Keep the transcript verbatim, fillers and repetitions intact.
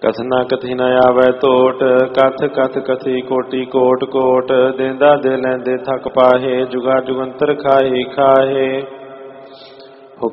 ਕਥਨਾ ਕਥੀ ਨ ਆਵੈ ਤੋਟ, ਕਥ ਕਥ ਕਥੀ ਕੋਟੀ ਕੋਟ ਕੋਟ। ਦੇਂਦਾ ਦੇ ਲੈਂਦੇ ਥਕ ਪਾਹੇ, ਜੁਗਾ ਜੁਗੰਤਰ ਖਾਹੀ ਖਾਹੇ।